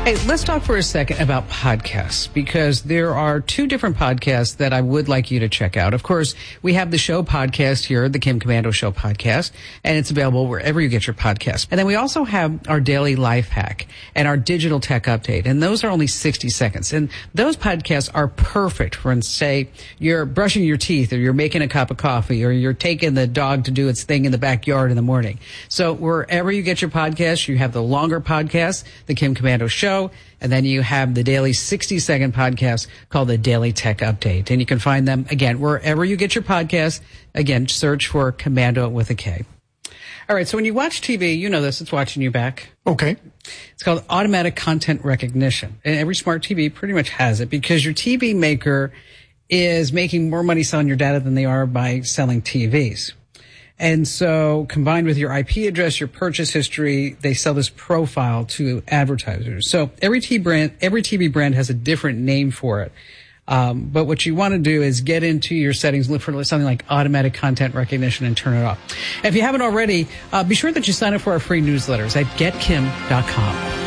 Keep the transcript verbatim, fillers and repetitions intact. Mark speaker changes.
Speaker 1: Hey, let's talk for a second about podcasts, because there are two different podcasts that I would like you to check out. Of course, we have the show podcast here, the Kim Komando Show podcast, and it's available wherever you get your podcasts. And then we also have our daily life hack and our digital tech update, and those are only sixty seconds. And those podcasts are perfect for when, say, you're brushing your teeth, or you're making a cup of coffee, or you're taking the dog to do its thing in the backyard in the morning. So wherever you get your podcasts, you have the longer podcast, the Kim Komando Show, and then you have the daily sixty second podcast called the Daily Tech Update. And you can find them, again, wherever you get your podcasts. Again, search for Komando with a K. All right, so when you watch T V, you know this, it's watching you back.
Speaker 2: Okay.
Speaker 1: It's called automatic content recognition. And every smart T V pretty much has it, because your T V maker is making more money selling your data than they are by selling T Vs. And so combined with your I P address, your purchase history, they sell this profile to advertisers. So every T brand, every T V brand has a different name for it. Um, but what you want to do is get into your settings, look for something like automatic content recognition, and turn it off. If you haven't already, uh, be sure that you sign up for our free newsletters at get kim dot com.